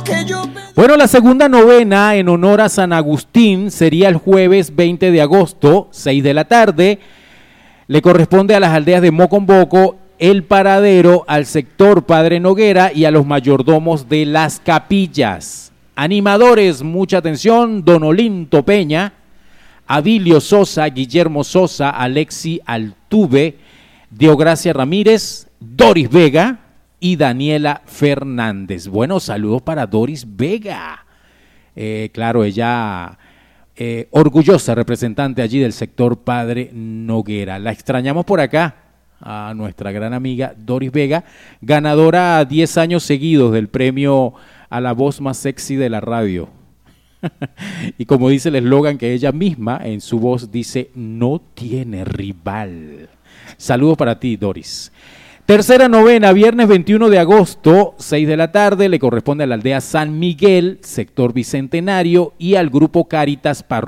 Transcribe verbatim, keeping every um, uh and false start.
Bueno, la segunda novena en honor a San Agustín sería el jueves veinte de agosto, seis de la tarde. Le corresponde a las aldeas de Mocomboco, El Paradero, al sector Padre Noguera y a los mayordomos de las capillas. Animadores, mucha atención: Don Olinto Peña, Abilio Sosa, Guillermo Sosa, Alexi Altuve, Diogracia Ramírez, Doris Vega y Daniela Fernández. Bueno, saludos para Doris Vega. Eh, claro, ella eh, orgullosa representante allí del sector Padre Noguera. La extrañamos por acá, a nuestra gran amiga Doris Vega, ganadora diez años seguidos del premio a la voz más sexy de la radio. Y como dice el eslogan que ella misma en su voz dice, no tiene rival. Saludos para ti, Doris. Tercera novena, viernes veintiuno de agosto, seis de la tarde, le corresponde a la aldea San Miguel, sector Bicentenario, y al grupo Cáritas Parroquia